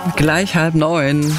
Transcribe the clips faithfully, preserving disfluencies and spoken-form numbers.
Gleich halb neun.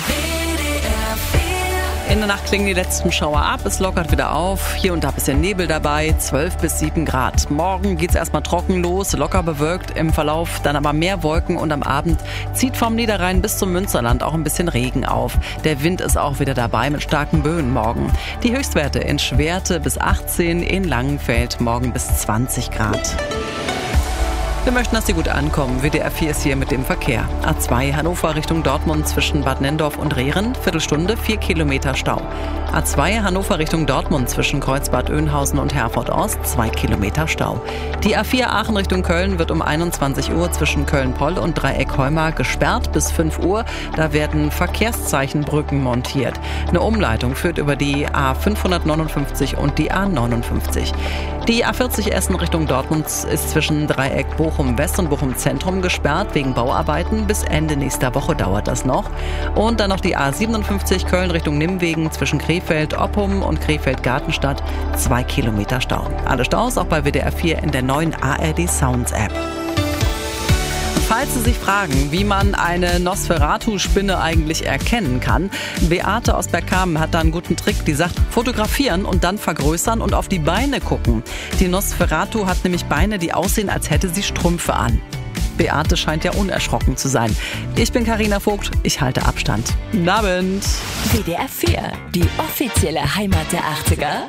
In der Nacht klingen die letzten Schauer ab, es lockert wieder auf, hier und da ein bisschen Nebel dabei, zwölf bis sieben Grad. Morgen geht's erstmal trocken los, locker bewölkt im Verlauf, dann aber mehr Wolken und am Abend zieht vom Niederrhein bis zum Münsterland auch ein bisschen Regen auf. Der Wind ist auch wieder dabei mit starken Böen morgen. Die Höchstwerte in Schwerte bis achtzehn, in Langenfeld morgen bis zwanzig Grad. Wir möchten, dass Sie gut ankommen. W D R vier ist hier mit dem Verkehr. A zwei Hannover Richtung Dortmund zwischen Bad Nenndorf und Rehren, Viertelstunde, vier Kilometer Stau. A zwei Hannover Richtung Dortmund zwischen Kreuzbad Oeynhausen und Herford-Ost, zwei Kilometer Stau. Die A vier Aachen Richtung Köln wird um einundzwanzig Uhr zwischen Köln-Poll und Dreieck-Heumar gesperrt bis fünf Uhr. Da werden Verkehrszeichenbrücken montiert. Eine Umleitung führt über die A fünfhundertneunundfünfzig und die A neunundfünfzig. Die A vierzig Essen Richtung Dortmund ist zwischen Dreieck Bochum West und Bochum Zentrum gesperrt wegen Bauarbeiten. Bis Ende nächster Woche dauert das noch. Und dann noch die A siebenundfünfzig Köln Richtung Nimwegen zwischen Krefeld Oppum und Krefeld Gartenstadt, zwei Kilometer Stau. Alle Staus auch bei W D R vier in der neuen A R D Sounds App. Falls Sie sich fragen, wie man eine Nosferatu-Spinne eigentlich erkennen kann, Beate aus Bergkamen hat da einen guten Trick. Die sagt, fotografieren und dann vergrößern und auf die Beine gucken. Die Nosferatu hat nämlich Beine, die aussehen, als hätte sie Strümpfe an. Beate scheint ja unerschrocken zu sein. Ich bin Carina Vogt, ich halte Abstand. Guten Abend. W D R vier, die offizielle Heimat der achtziger.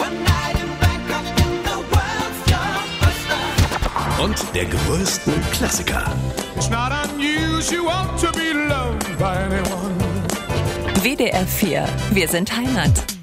Und der größten Klassiker. W D R vier, wir sind Heimat.